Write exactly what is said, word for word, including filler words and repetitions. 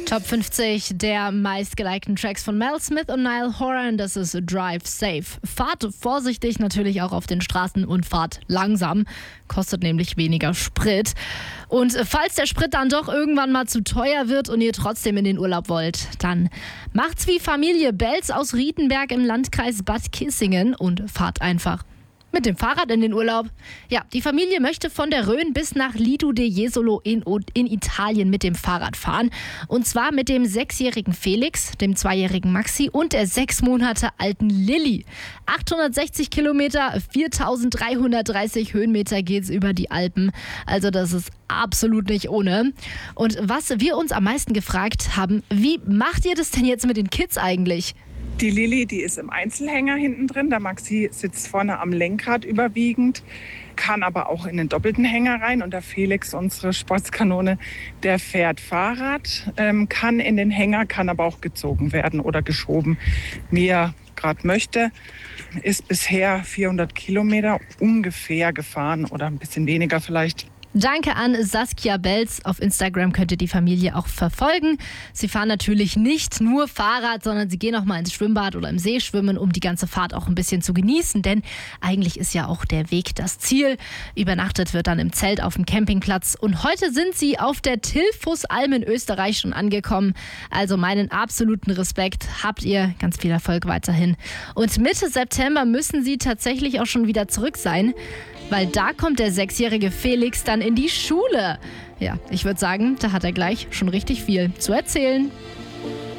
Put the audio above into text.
Top fünfzig der meistgelikten Tracks von Mel Smith und Niall Horan, das ist Drive Safe. Fahrt vorsichtig natürlich auch auf den Straßen und fahrt langsam, kostet nämlich weniger Sprit. Und falls der Sprit dann doch irgendwann mal zu teuer wird und ihr trotzdem in den Urlaub wollt, dann macht's wie Familie Belz aus Rietenberg im Landkreis Bad Kissingen und fahrt einfach mit dem Fahrrad in den Urlaub. Ja, die Familie möchte von der Rhön bis nach Lido de Jesolo in, in Italien mit dem Fahrrad fahren. Und zwar mit dem sechsjährigen Felix, dem zweijährigen Maxi und der sechs Monate alten Lilly. achthundertsechzig Kilometer, viertausenddreihundertdreißig Höhenmeter geht's über die Alpen. Also das ist absolut nicht ohne. Und was wir uns am meisten gefragt haben, wie macht ihr das denn jetzt mit den Kids eigentlich? Die Lilly, die ist im Einzelhänger hinten drin. Der Maxi sitzt vorne am Lenkrad überwiegend, kann aber auch in den doppelten Hänger rein. Und der Felix, unsere Sportskanone, der fährt Fahrrad, ähm, kann in den Hänger, kann aber auch gezogen werden oder geschoben, wie er gerade möchte. Ist bisher vierhundert Kilometer ungefähr gefahren oder ein bisschen weniger vielleicht. Danke an Saskia Belz. Auf Instagram könnt ihr die Familie auch verfolgen. Sie fahren natürlich nicht nur Fahrrad, sondern sie gehen auch mal ins Schwimmbad oder im See schwimmen, um die ganze Fahrt auch ein bisschen zu genießen. Denn eigentlich ist ja auch der Weg das Ziel. Übernachtet wird dann im Zelt auf dem Campingplatz. Und heute sind sie auf der Tilfus-Alm in Österreich schon angekommen. Also meinen absoluten Respekt. Habt ihr ganz viel Erfolg weiterhin. Und Mitte September müssen sie tatsächlich auch schon wieder zurück sein, weil da kommt der sechsjährige Felix dann in die Schule. Ja, ich würde sagen, da hat er gleich schon richtig viel zu erzählen.